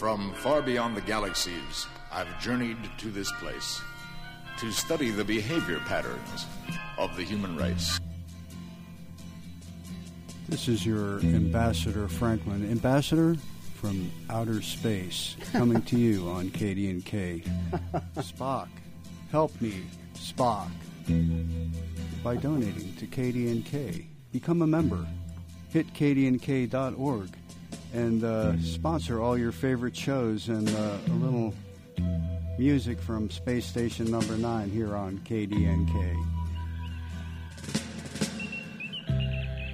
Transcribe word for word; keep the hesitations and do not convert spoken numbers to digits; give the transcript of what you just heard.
From far beyond the galaxies, I've journeyed to this place to study the behavior patterns of the human race. This is your Ambassador Franklin. Ambassador from outer space, coming to you on K D N K. Spock, help me, Spock, by donating to K D N K. Become a member. Hit K D N K dot org and uh, sponsor all your favorite shows and uh, a little music from Space Station Number nine here on K D N K.